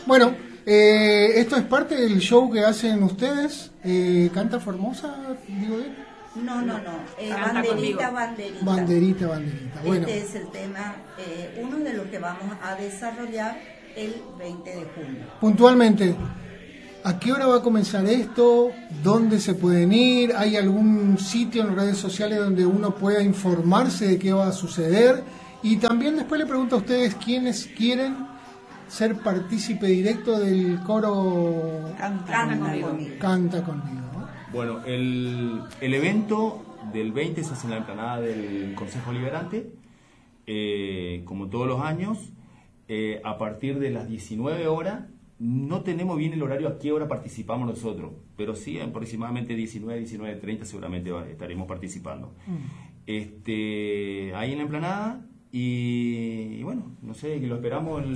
Bueno, esto es parte del show que hacen ustedes. ¿Canta Formosa? Digo bien. No. Banderita. Banderita. Bueno. Este es el tema, uno de los que vamos a desarrollar el 20 de junio. Puntualmente, ¿a qué hora va a comenzar esto? ¿Dónde se pueden ir? ¿Hay algún sitio en las redes sociales donde uno pueda informarse de qué va a suceder? Y también después le pregunto a ustedes quiénes quieren ser partícipe directo del coro Canta conmigo. Bueno, el evento del 20 se hace en la explanada del Consejo Liberante, como todos los años, a partir de las 19 horas. No tenemos bien el horario a qué hora participamos nosotros, pero sí, aproximadamente 19:30 seguramente estaremos participando. Ahí en la explanada, y bueno, no sé, que lo esperamos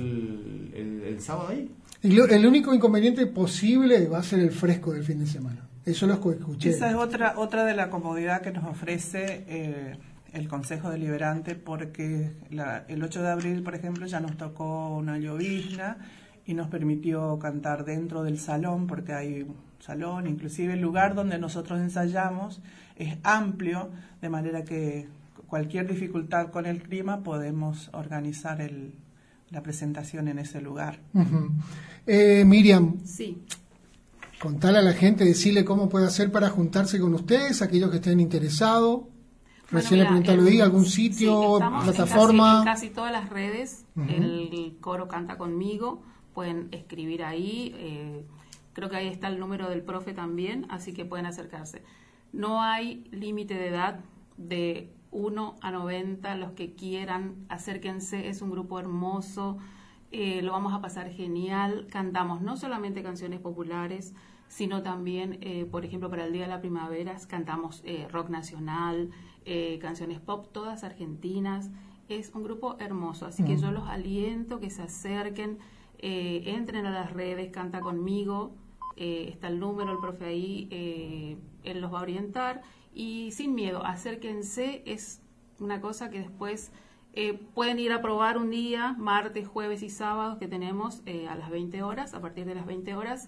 el sábado ahí. El único inconveniente posible va a ser el fresco del fin de semana. Eso lo escuché. Esa es otra de la comodidad que nos ofrece el Consejo Deliberante, porque el 8 de abril, por ejemplo, ya nos tocó una llovizna y nos permitió cantar dentro del salón, porque hay un salón, inclusive el lugar donde nosotros ensayamos es amplio, de manera que cualquier dificultad con el clima podemos organizar la presentación en ese lugar. Uh-huh. Miriam. Sí. Contale a la gente, decirle cómo puede hacer para juntarse con ustedes, aquellos que estén interesados. Recién le pregunté a Luis, ¿algún sitio, plataforma? En casi todas las redes, el coro Canta Conmigo, pueden escribir ahí, creo que ahí está el número del profe también, así que pueden acercarse. No hay límite de edad, de 1 a 90, los que quieran, acérquense, es un grupo hermoso. Lo vamos a pasar genial. Cantamos no solamente canciones populares, sino también, por ejemplo, para el Día de la Primavera cantamos rock nacional, canciones pop, todas argentinas. Es un grupo hermoso, así que yo los aliento que se acerquen, entren a las redes, Canta Conmigo, está el número, el profe ahí, él los va a orientar, y sin miedo, acérquense. Es una cosa que después pueden ir a probar un día, martes, jueves y sábados, que tenemos a las 20 horas, a partir de las 20 horas,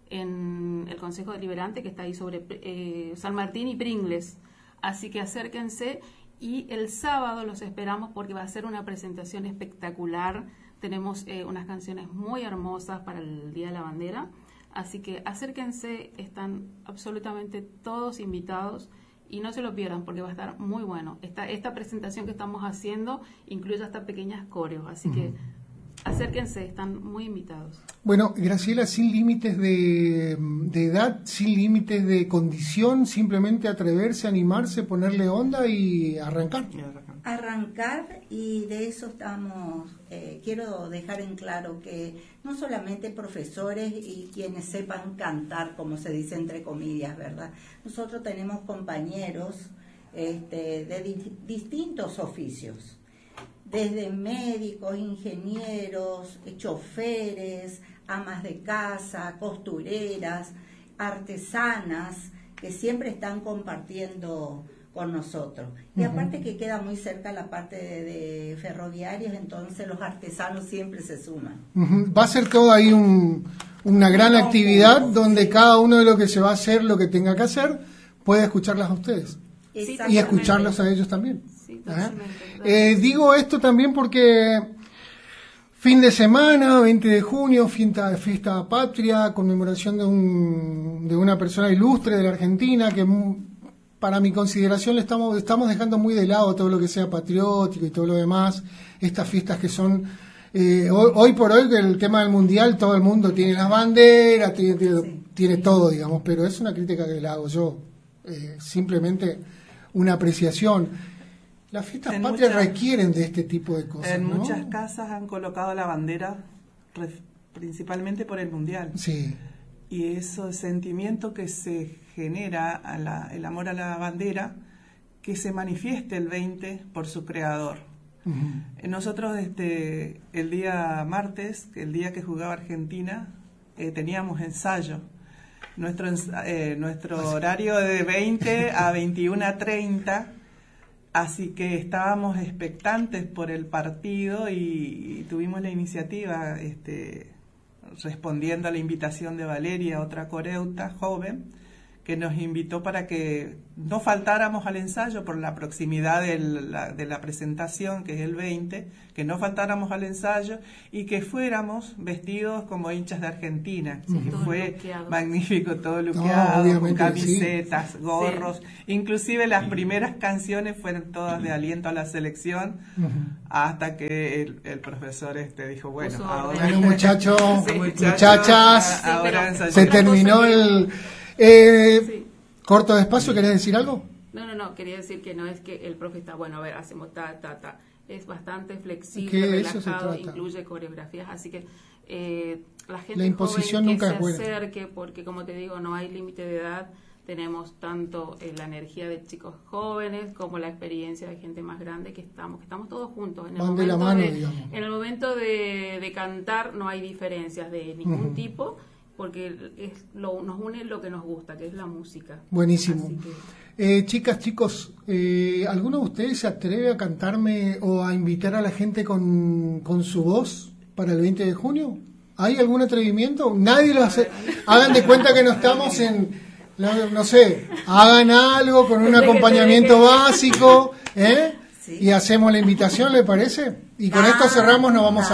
en el Consejo Deliberante, que está ahí sobre San Martín y Pringles. Así que acérquense, y el sábado los esperamos porque va a ser una presentación espectacular. Tenemos unas canciones muy hermosas para el Día de la Bandera. Así que acérquense, están absolutamente todos invitados. Y no se lo pierdan porque va a estar muy bueno. Esta presentación que estamos haciendo incluye hasta pequeñas coreos, así que acérquense, están muy invitados. Bueno, Graciela, sin límites de edad, sin límites de condición, simplemente atreverse, animarse, ponerle onda y arrancar. Arrancar, y de eso estamos, quiero dejar en claro que no solamente profesores y quienes sepan cantar, como se dice entre comillas, ¿verdad? Nosotros tenemos compañeros de distintos oficios, desde médicos, ingenieros, choferes, amas de casa, costureras, artesanas, que siempre están compartiendo con nosotros. Y aparte que queda muy cerca la parte de ferroviarios, entonces los artesanos siempre se suman. Va a ser todo ahí una gran actividad donde cada uno de lo que se va a hacer, lo que tenga que hacer, puede escucharlas a ustedes. Y escucharlos a ellos también. Sí, digo esto también porque fin de semana, 20 de junio, fiesta patria, conmemoración de una persona ilustre de la Argentina, que para mi consideración estamos dejando muy de lado todo lo que sea patriótico y todo lo demás. Estas fiestas que son hoy por hoy, que el tema del mundial, todo el mundo tiene las banderas, tiene todo, digamos, pero es una crítica que le hago yo, simplemente una apreciación. Las fiestas patrias requieren de este tipo de cosas, En ¿no? muchas casas han colocado la bandera principalmente por el mundial. Sí. Y ese sentimiento que se genera, el amor a la bandera, que se manifieste el 20 por su creador. Nosotros el día martes, el día que jugaba Argentina, teníamos ensayo. Nuestro horario de 20 a 21:30, así que estábamos expectantes por el partido y tuvimos la iniciativa, respondiendo a la invitación de Valeria, otra coreuta joven, que nos invitó para que no faltáramos al ensayo por la proximidad de la presentación, que es el 20, que no faltáramos al ensayo y que fuéramos vestidos como hinchas de Argentina. Sí, que fue luqueados. Magnífico, todo luqueado, con obviamente, camisetas, sí. gorros. Inclusive las primeras canciones fueron todas de aliento a la selección, hasta que el profesor dijo, bueno, Puso ahora orden. Bueno, muchachos, Sí. muchachas, Sí, ahora pero- ensayamos. se otra terminó cosa que- el... Sí. Corto despacio, ¿querés decir algo? No, quería decir que no es que el profe está, bueno, a ver, hacemos ta. Es bastante Que flexible, de eso se relajado, trata. incluye coreografías, así que la gente La imposición joven nunca que es se buena. acerque, porque como te digo, no hay límite de edad, tenemos tanto la energía de chicos jóvenes como la experiencia de gente más grande que estamos todos juntos. En el Van de la momento mano, digamos. En el momento de cantar no hay diferencias de ningún tipo, porque nos une lo que nos gusta, que es la música. Buenísimo. Así que- Chicas, chicos, ¿alguno de ustedes se atreve a cantarme o a invitar a la gente con su voz para el 20 de junio? ¿Hay algún atrevimiento? Nadie lo hace. Hagan de cuenta que no estamos no sé, hagan algo con un acompañamiento básico, ¿eh? Sí. Y hacemos la invitación, ¿le parece? Y con esto cerramos, nos vamos a